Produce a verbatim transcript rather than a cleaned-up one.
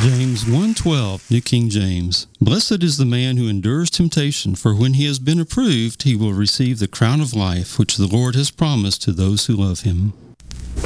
James one twelve, New King James. Blessed is the man who endures temptation, for when he has been approved, he will receive the crown of life which the Lord has promised to those who love him.